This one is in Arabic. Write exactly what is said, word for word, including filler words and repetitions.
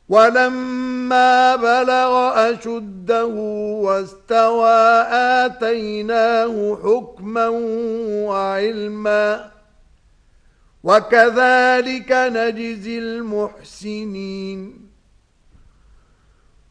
ولما بلغ أشده واستوى آتيناه حكما وعلما وكذلك نجزي المحسنين